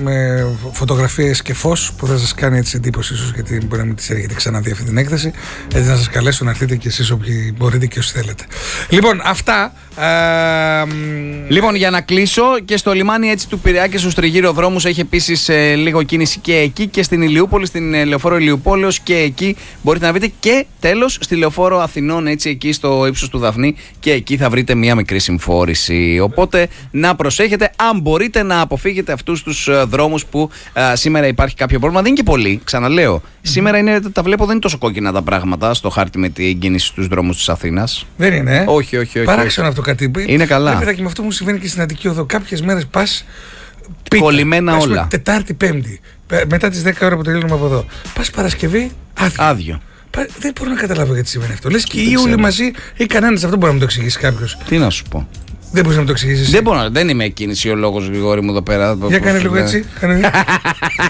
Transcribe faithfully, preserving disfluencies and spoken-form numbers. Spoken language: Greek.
με φωτογραφίες και φως που θα σας κάνει έτσι εντύπωση, ίσως γιατί μπορεί να μην τις έχετε ξαναδεί αυτή την έκθεση. Έτσι να σας καλέσω να έρθετε και εσείς όποιοι μπορείτε και όσοι θέλετε. Λοιπόν, αυτά. Ε, λοιπόν, για να κλείσω, και στο λιμάνι έτσι του Πειραιά και στους τριγύρω δρόμους έχει επίσης ε, λίγο κίνηση και εκεί, και στην Ηλιούπολη, στην ε, Λεωφόρο Ηλιουπόλεως, και εκεί μπορείτε να βρείτε, και τέλος στη Λεωφόρο Αθηνών, έτσι εκεί στο ύψος του Δαφνή, και εκεί θα βρείτε μία μικρή συμφόρηση. Οπότε να προσέχετε, αν μπορείτε να αποφύγετε αυτούς τους ε, δρόμους που ε, σήμερα υπάρχει κάποιο πρόβλημα. Δεν είναι και πολύ, ξαναλέω. Mm-hmm. Σήμερα είναι, τα βλέπω, δεν είναι τόσο κόκκινα τα πράγματα στο χάρτη με την κίνηση στους δρόμους της Αθήνας. Δεν είναι. Όχι, όχι, όχι. Παράξενο αυτό κάτι. Είναι καλά. Βέβαια, και με αυτό μου συμβαίνει και στην Αττική Οδό. Κάποιες μέρες πας κολλημένα όλα. Πούμε, Τετάρτη, Πέμπτη. Μετά τις δέκα ώρα που τελειώνουμε από εδώ. Πας Παρασκευή, άδειο. Άδειο. Δεν μπορώ να καταλάβω γιατί συμβαίνει αυτό. Λες και οι όλοι μαζί ή κανένας, αυτό μπορεί να μου το εξηγήσει κάποιος. Τι να σου πω. Δεν μπορείς να μου το εξηγήσεις. Δεν μπορώ, δεν είμαι κινησιολόγος, Γρηγόρη μου, εδώ πέρα. Για κάνε λίγο έτσι.